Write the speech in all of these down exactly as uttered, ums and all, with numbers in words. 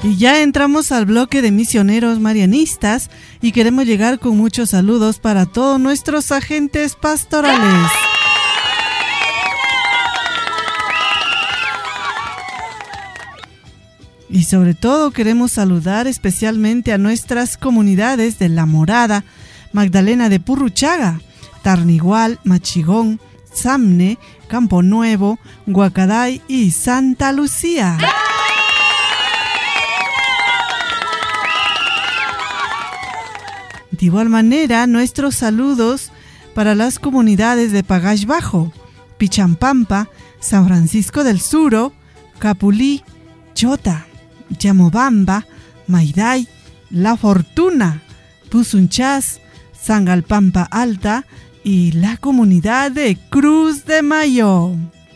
Y ya entramos al bloque de misioneros marianistas y queremos llegar con muchos saludos para todos nuestros agentes pastorales. Y sobre todo queremos saludar especialmente a nuestras comunidades de La Morada, Magdalena de Purruchaga, Tarnigual, Machigón, Samne, Campo Nuevo, Guacaday y Santa Lucía. De igual manera, nuestros saludos para las comunidades de Pagash Bajo, Pichampampa, San Francisco del Suro, Capulí, Chota, Yamobamba, Mayday, La Fortuna, Pusunchás, Sangalpampa Alta y la comunidad de Cruz de Mayo.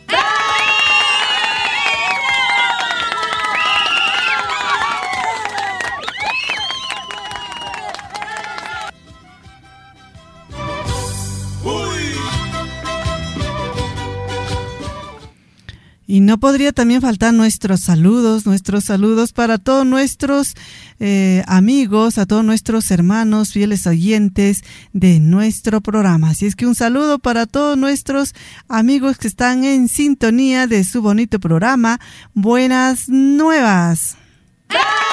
Y no podría también faltar nuestros saludos, nuestros saludos para todos nuestros eh, amigos, a todos nuestros hermanos, fieles oyentes de nuestro programa. Así es que un saludo para todos nuestros amigos que están en sintonía de su bonito programa. Buenas nuevas.